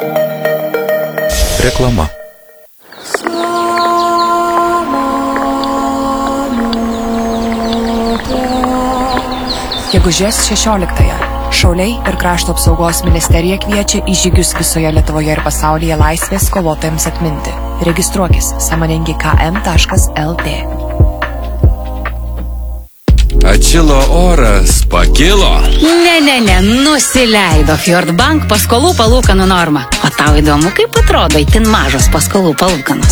Reklama. Gegužės 16-ąją Šauliai ir Krašto apsaugos ministerija kviečia į žygius visoje Lietuvoje ir pasaulyje laisvės kovotojams atminti. Registruokis sąmoningi.km.lt. Atšilo oras, pakilo. Ne, nusileido Fjordbank paskolų palūkanų norma. O tau įdomu, kaip atrodo itin mažos paskolų palūkanos?